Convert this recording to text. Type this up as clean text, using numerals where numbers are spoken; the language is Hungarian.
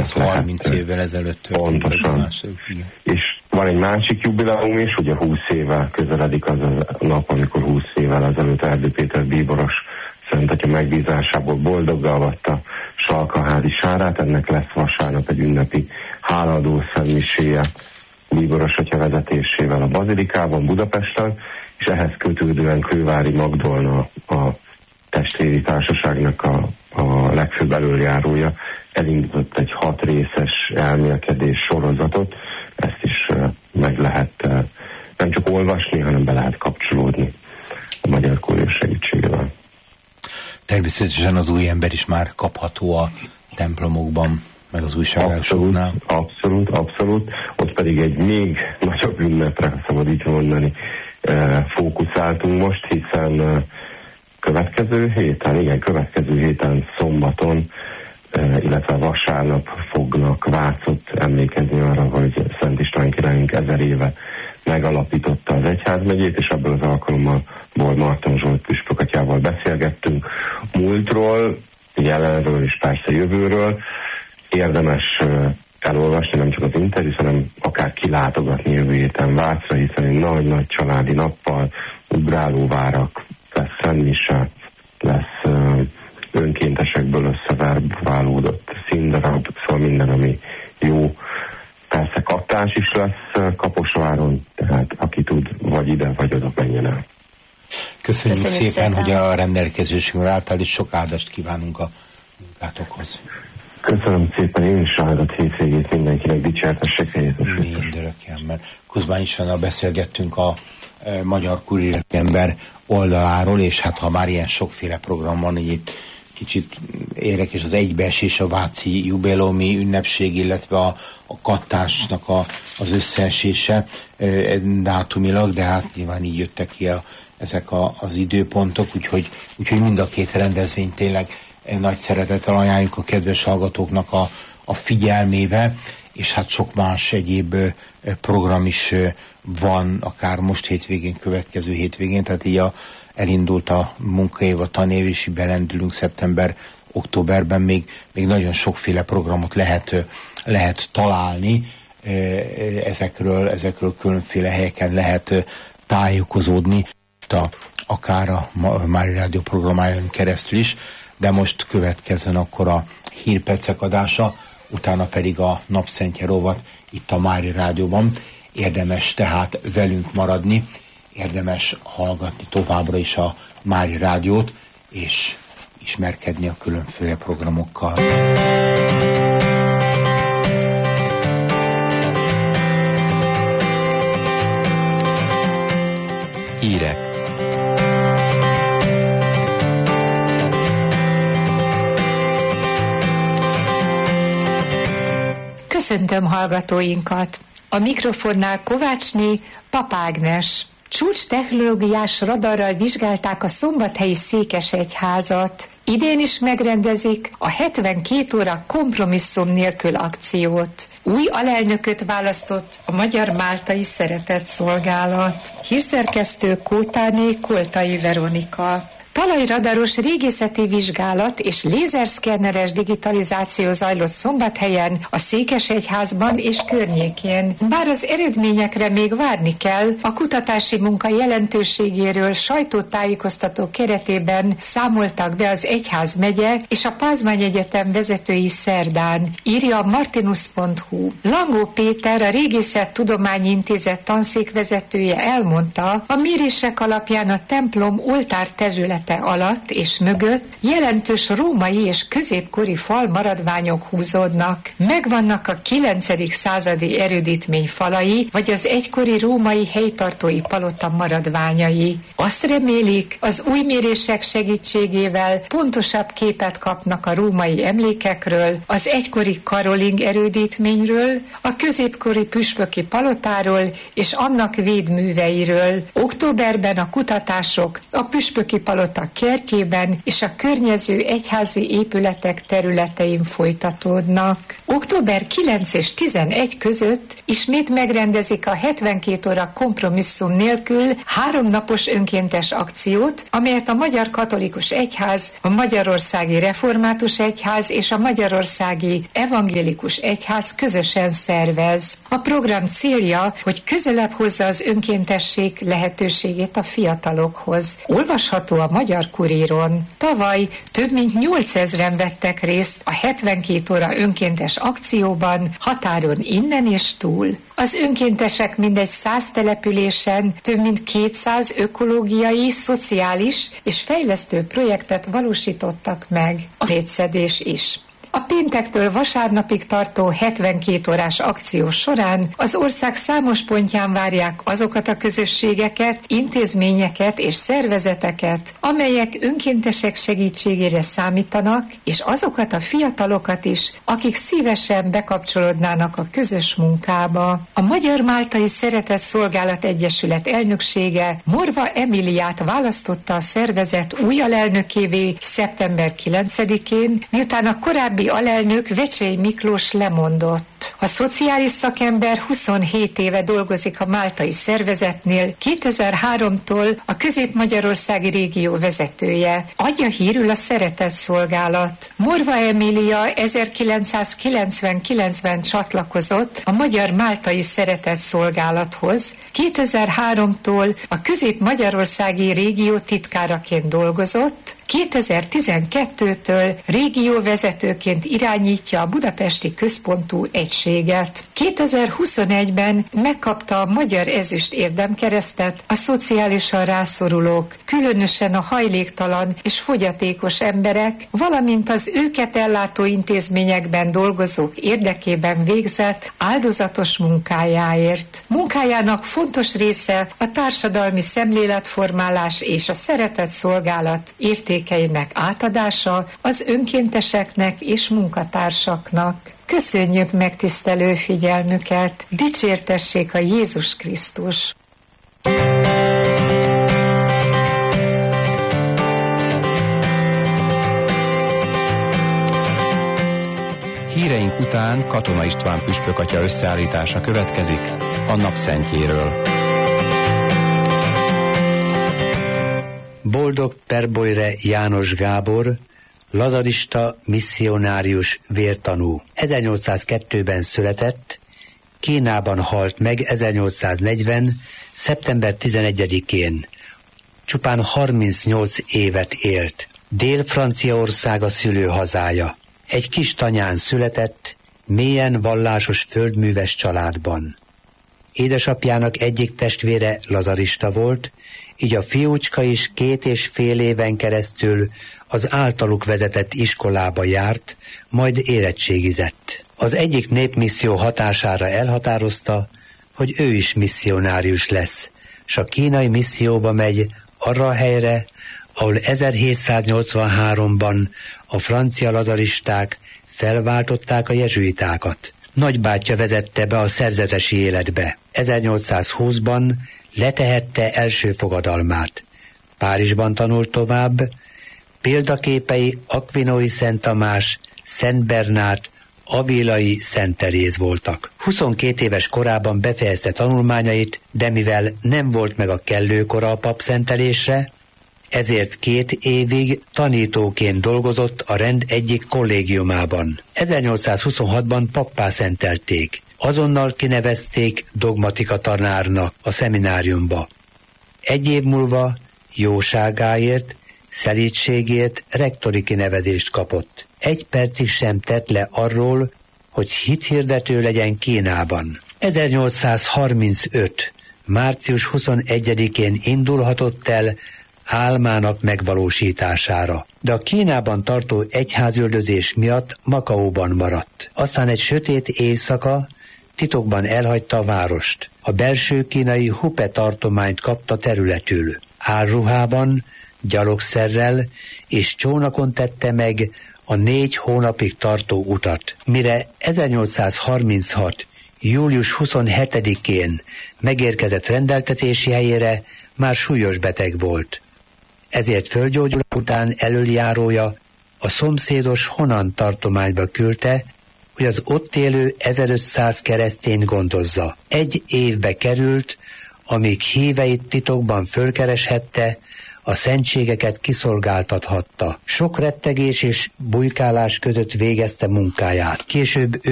Az 30 évvel ezelőtt történt. Pontosan. És van egy másik jubileum is, ugye 20 évvel közeledik az a nap, amikor 20 évvel ezelőtt Erdő Péter bíboros Szent Atya megbízásából boldoggá avatta Salkaházi sárát. Ennek lesz vasárnap egy ünnepi hálaadó szentmiséje bíboros atya vezetésével a Bazilikában, Budapesten, és ehhez kötődően Kővári Magdolna, a testvéri társaságnak a legfőbb elöljárója elindított egy 6 részes elmélkedés sorozatot. Ezt is meg lehet nem csak olvasni, hanem be lehet kapcsolódni a Magyar Kúria segítségével. Természetesen az új ember is már kapható a templomokban, meg az újságárusoknál. Abszolút. Ott pedig egy még nagyobb ünnepre, szabad így mondani, fókuszáltunk most, hiszen következő héten szombaton, illetve vasárnap fognak Vácot emlékezni arra, hogy Szent István királyunk 1000 éve megalapította az egyházmegyét, és ebből az alkalommal Marton Zsolt püspök atyával beszélgettünk múltról, jelenről és persze jövőről. Érdemes elolvasni nem csak az interjút, hanem akár kilátogatni jövő héten Vácra, hiszen egy nagy-nagy családi nappal, ugrálóvárak, lesz szentmise, lesz önkéntesekből összeverbálódott színdarab, szóval minden, ami jó. Persze kattás is lesz Kaposváron, tehát aki tud, vagy ide, vagy oda menjen el. Köszönjük szépen, hogy a rendelkezésünkre álltál, és sok áldást kívánunk a munkátokhoz. Köszönöm szépen, én is áldott hétvégét mindenkinek, dicsértessék Jézus. Mindörökképpen. Kuzmány Istvánnyal beszélgettünk a Magyar Kúria ember oldaláról, és hát ha már ilyen sokféle program van, így itt kicsit érdekes az egybeesés, a váci jubileumi ünnepség, illetve a kattásnak az összeesése dátumilag, de hát nyilván így jöttek ki ezek az időpontok, úgyhogy mind a két rendezvényt tényleg nagy szeretettel ajánljuk a kedves hallgatóknak a figyelmébe, és hát sok más egyéb program is van, akár most hétvégén, következő hétvégén, tehát így elindult a munkaév, a tanév, és belendülünk szeptember-októberben, még nagyon sokféle programot lehet találni, ezekről különféle helyeken lehet tájékozódni, akár a Mária Rádió programájon keresztül is, de most következzen akkor a hírpercek adása, utána pedig a Napszentje rovat itt a Mária Rádióban. Érdemes tehát velünk maradni, érdemes hallgatni továbbra is a Mária Rádiót, és ismerkedni a különféle programokkal. Hírek. Köszöntöm hallgatóinkat! A mikrofonnál Kovácsné Papágnes. Csúcs technológiás radarral vizsgálták a szombathelyi székesegyházat. Idén is megrendezik a 72 óra kompromisszum nélkül akciót. Új alelnököt választott a Magyar-Máltai Szeretetszolgálat. Hírszerkesztő Kótáné Koltai Veronika. Talajradaros régészeti vizsgálat és lézerszkenneres digitalizáció zajlott Szombathelyen, a Székesegyházban és környékén. Bár az eredményekre még várni kell, a kutatási munka jelentőségéről sajtótájékoztató keretében számoltak be az egyházmegye és a Pázmány Egyetem vezetői szerdán, írja a martinus.hu. Langó Péter, a Régészettudományi Intézet tanszékvezetője elmondta, a mérések alapján a templom oltár terület alatt és mögött jelentős római és középkori fal maradványok húzódnak. Megvannak a 9. századi erődítmény falai, vagy az egykori római helytartói palota maradványai. Azt remélik, az új mérések segítségével pontosabb képet kapnak a római emlékekről, az egykori karoling erődítményről, a középkori püspöki palotáról és annak védműveiről. Októberben a kutatások a püspöki palota sivatag kertjében és a környező egyházi épületek területein folytatódnak. Október 9 és 11 között ismét megrendezik a 72 óra kompromisszum nélkül 3 napos önkéntes akciót, amelyet a Magyar Katolikus Egyház, a Magyarországi Református Egyház és a Magyarországi Evangélikus Egyház közösen szervez. A program célja, hogy közelebb hozza az önkéntesség lehetőségét a fiatalokhoz. Olvasható a Magyar Kuríron. Tavaly több mint 8000-en vettek részt a 72 óra önkéntes akcióban, határon innen és túl. Az önkéntesek mindegy 100 településen több mint 200 ökológiai, szociális és fejlesztő projektet valósítottak meg. A vétszedés is. A péntektől vasárnapig tartó 72 órás akció során az ország számos pontján várják azokat a közösségeket, intézményeket és szervezeteket, amelyek önkéntesek segítségére számítanak, és azokat a fiatalokat is, akik szívesen bekapcsolódnának a közös munkába. A Magyar Máltai Szeretett Szolgálat Egyesület elnöksége Morva Emiliát választotta a szervezet új alelnökévé szeptember 9-én, miután a korábbi alelnök Vecsey Miklós lemondott. A szociális szakember 27 éve dolgozik a máltai szervezetnél, 2003-tól a Közép-Magyarországi régió vezetője. Adja hírül a Szeretett Szolgálat. Morva Emília 1999-ben csatlakozott a Magyar Máltai Szeretett Szolgálathoz, 2003-tól a Közép-Magyarországi régió titkáraként dolgozott, 2012-től régióvezetőként irányítja a budapesti központú egységet. 2021-ben megkapta a Magyar Ezüst Érdemkeresztet a szociálisan rászorulók, különösen a hajléktalan és fogyatékos emberek, valamint az őket ellátó intézményekben dolgozók érdekében végzett áldozatos munkájáért. Munkájának fontos része a társadalmi szemléletformálás és a szeretett szolgálat értékeinek átadása az önkénteseknek és munkatársaknak. Köszönjük megtisztelő figyelmüket! Dicsértessék a Jézus Krisztus! Híreink után Katona István püspökatya összeállítása következik a napszentjéről. Boldog Perbolyre János Gábor, lazarista misszionárius vértanú. 1802-ben született, Kínában halt meg 1840. szeptember 11-én. Csupán 38 évet élt. Dél-Franciaország a szülőhazája. Egy kis tanyán született, mélyen vallásos földműves családban. Édesapjának egyik testvére lazarista volt, így a fiúcska is 2,5 éven keresztül az általuk vezetett iskolába járt, majd érettségizett. Az egyik népmisszió hatására elhatározta, hogy ő is misszionárius lesz, s a kínai misszióba megy arra a helyre, ahol 1783-ban a francia lazaristák felváltották a jezsuitákat. Nagybátyja vezette be a szerzetesi életbe. 1820-ban letehette első fogadalmát. Párizsban tanult tovább, példaképei Akvinói Szent Tamás, Szent Bernát, Avilai Szent Teréz voltak. 22 éves korában befejezte tanulmányait, de mivel nem volt meg a kellő kora a papszentelésre, ezért 2 évig tanítóként dolgozott a rend egyik kollégiumában. 1826-ban pappá szentelték. Azonnal kinevezték dogmatika tanárnak a szemináriumba. 1 év múlva jóságáért, szelídségért rektori kinevezést kapott. 1 percig sem tett le arról, hogy hithirdető legyen Kínában. 1835. március 21-én indulhatott el álmának megvalósítására, de a Kínában tartó egyházüldözés miatt Makaóban maradt. Aztán egy sötét éjszaka titokban elhagyta a várost. A belső kínai Hupe tartományt kapta területül. Álruhában, gyalogszerrel és csónakon tette meg a 4 hónapig tartó utat. Mire 1836. július 27-én megérkezett rendeltetési helyére, már súlyos beteg volt. ezért földgyógyulás után elöljárója a szomszédos Honan tartományba küldte, hogy az ott élő 1500 keresztényt gondozza. 1 évbe került, amíg híveit titokban fölkereshette, a szentségeket kiszolgáltathatta. Sok rettegés és bujkálás között végezte munkáját. Később